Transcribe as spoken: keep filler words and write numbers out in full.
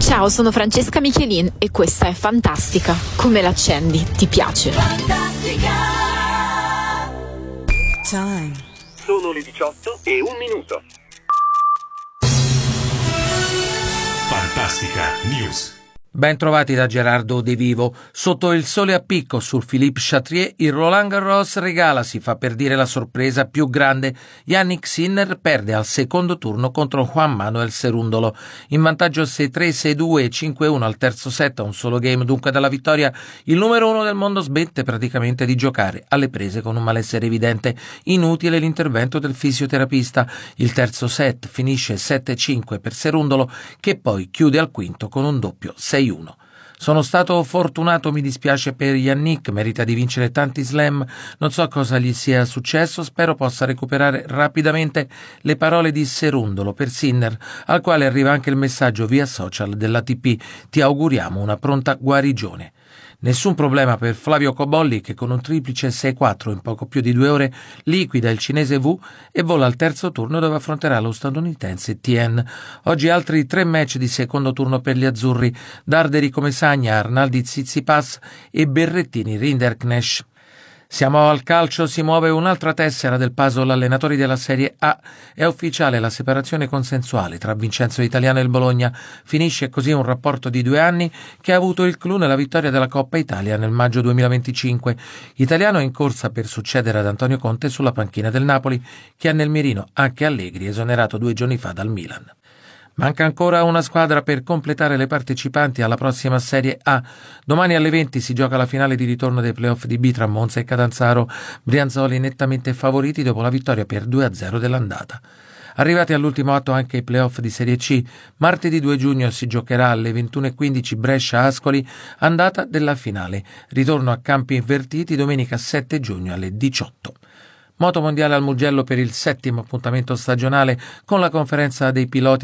Ciao, sono Francesca Michelin e questa è Fantastica. Come l'accendi? Ti piace? Fantastica. Time. Sono le diciotto e un minuto. Fantastica News. Ben trovati da Gerardo De Vivo. Sotto il sole a picco sul Philippe Chatrier, il Roland Garros regala, si fa per dire, la sorpresa più grande. Jannik Sinner perde al secondo turno contro Juan Manuel Cerundolo. In vantaggio sei tre, sei due e cinque uno al terzo set, a un solo game dunque dalla vittoria, il numero uno del mondo smette praticamente di giocare, alle prese con un malessere evidente. Inutile l'intervento del fisioterapista. Il terzo set finisce sette cinque per Cerundolo, che poi chiude al quinto con un doppio sei uno. Sono stato fortunato, mi dispiace per Jannik, merita di vincere tanti slam, non so cosa gli sia successo, spero possa recuperare rapidamente. Le parole di Cerundolo per Sinner, al quale arriva anche il messaggio via social dell'A T P: ti auguriamo una pronta guarigione. Nessun problema per Flavio Cobolli, che con un triplice sei quattro in poco più di due ore liquida il cinese Wu e vola al terzo turno, dove affronterà lo statunitense Tien. Oggi altri tre match di secondo turno per gli azzurri: Darderi come Sagna, Arnaldi Tsitsipas e Berrettini Rinderknecht. Siamo al calcio, si muove un'altra tessera del puzzle allenatori della Serie A. È ufficiale la separazione consensuale tra Vincenzo Italiano e il Bologna. Finisce così un rapporto di due anni che ha avuto il clou nella vittoria della Coppa Italia nel maggio duemilaventicinque. Italiano è in corsa per succedere ad Antonio Conte sulla panchina del Napoli, che ha nel mirino anche Allegri, esonerato due giorni fa dal Milan. Manca ancora una squadra per completare le partecipanti alla prossima Serie A. Domani alle venti si gioca la finale di ritorno dei playoff di B tra Monza e Catanzaro. Brianzoli nettamente favoriti dopo la vittoria per due a zero dell'andata. Arrivati all'ultimo atto anche i playoff di Serie C. Martedì due giugno si giocherà alle ventuno e quindici Brescia-Ascoli, andata della finale. Ritorno a campi invertiti domenica sette giugno alle diciotto. Moto mondiale al Mugello per il settimo appuntamento stagionale con la conferenza dei piloti